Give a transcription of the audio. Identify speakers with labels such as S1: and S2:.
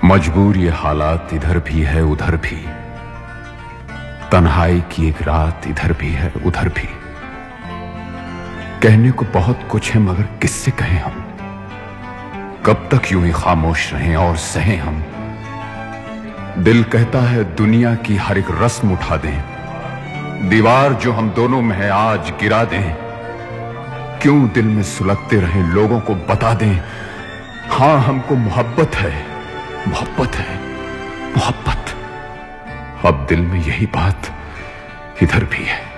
S1: मजबूर ये हालात इधर भी है उधर भी, तन्हाई की एक रात इधर भी है उधर भी। कहने को बहुत कुछ है मगर किससे कहें हम, कब तक यूं ही खामोश रहें और सहें हम। दिल कहता है दुनिया की हर एक रस्म उठा दें, दीवार जो हम दोनों में है आज गिरा दें। क्यों दिल में सुलगते रहें लोगों को बता दें, हां हमको मोहब्बत है, मोहब्बत है, मोहब्बत। अब दिल में यही बात इधर भी है।